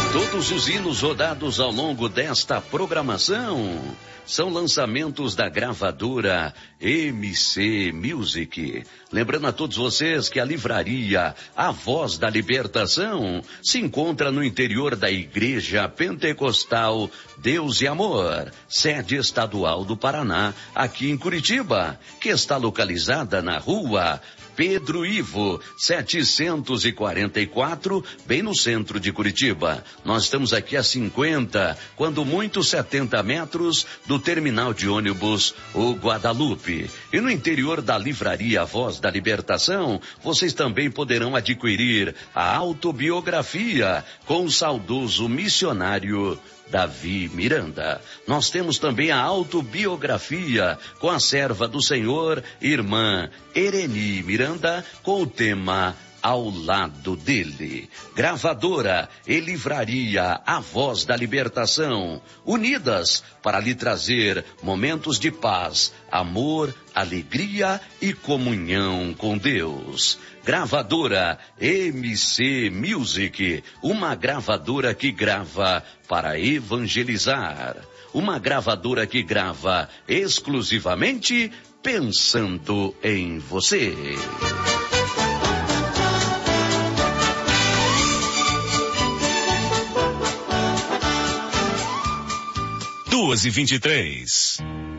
Todos os hinos rodados ao longo desta programação são lançamentos da gravadora MC Music. Lembrando a todos vocês que a livraria A Voz da Libertação se encontra no interior da Igreja Pentecostal Deus e Amor, sede estadual do Paraná, aqui em Curitiba, que está localizada na rua Pedro Ivo, 744, bem no centro de Curitiba. Nós estamos aqui a 50, quando muito 70 metros do terminal de ônibus o Guadalupe. E no interior da livraria Voz da Libertação, vocês também poderão adquirir a autobiografia com o saudoso missionário Davi Miranda. Nós temos também a autobiografia com a serva do Senhor, irmã Ereni Miranda, com o tema Ao Lado Dele. Gravadora e livraria A Voz da Libertação, unidas para lhe trazer momentos de paz, amor, alegria e comunhão com Deus. Gravadora MC Music, uma gravadora que grava para evangelizar. Uma gravadora que grava exclusivamente pensando em você. Duas e 23.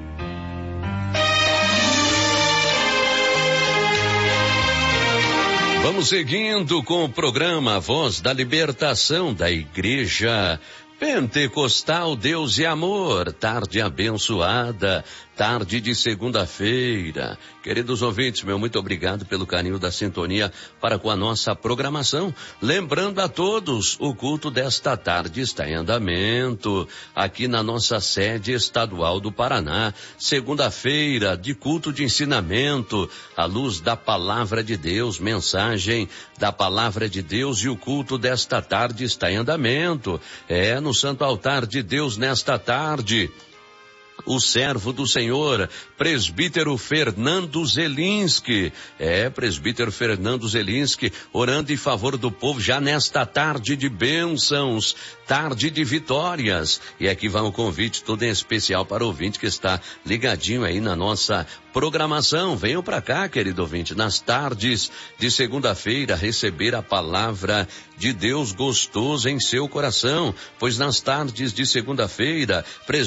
Vamos seguindo com o programa Voz da Libertação da Igreja Pentecostal Deus e Amor, tarde abençoada, tarde de segunda-feira. Queridos ouvintes, meu muito obrigado pelo carinho da sintonia para com a nossa programação. Lembrando a todos, o culto desta tarde está em andamento, aqui na nossa sede estadual do Paraná. Segunda-feira de culto de ensinamento, à luz da palavra de Deus, mensagem da palavra de Deus, e o culto desta tarde está em andamento. No Santo Altar de Deus nesta tarde, o servo do Senhor, presbítero Fernando Zelinski, presbítero Fernando Zelinski, orando em favor do povo já nesta tarde de bênçãos, tarde de vitórias. E aqui vai um convite todo em especial para o ouvinte que está ligadinho aí na nossa programação. Venham para cá, querido ouvinte, nas tardes de segunda-feira receber a palavra de Deus gostoso em seu coração, pois nas tardes de segunda-feira,